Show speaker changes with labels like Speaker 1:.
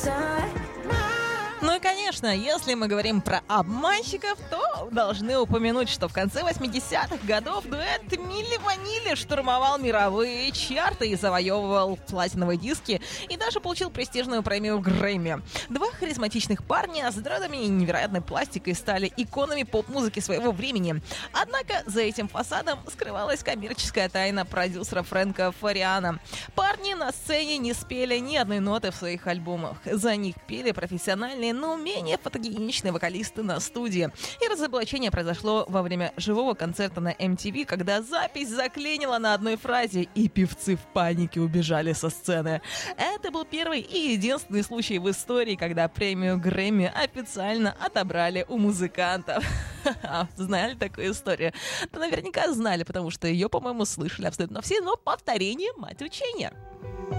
Speaker 1: Ну и, конечно, если мы говорим про обманщиков, то должны упомянуть, что в конце 80-х годов дуэт Милли Ванилли штурмовал мировые чарты и завоевывал платиновые диски, и даже получил престижную премию Грэмми. Два харизматичных парня с дредами и невероятной пластикой стали иконами поп-музыки своего времени. Однако за этим фасадом скрывалась коммерческая тайна продюсера Фрэнка Фариана. Парни на сцене не спели ни одной ноты в своих альбомах. За них пели профессиональные, но менее фотогеничные вокалисты на студии. И разоблачение произошло во время живого концерта на MTV, когда запись заклинила на одной фразе, и певцы в панике убежали со сцены. Это был первый и единственный случай в истории, когда премию Грэмми официально отобрали у музыкантов. Знали такую историю? Да наверняка знали, потому что ее, по-моему, слышали абсолютно все, но повторение — мать учения.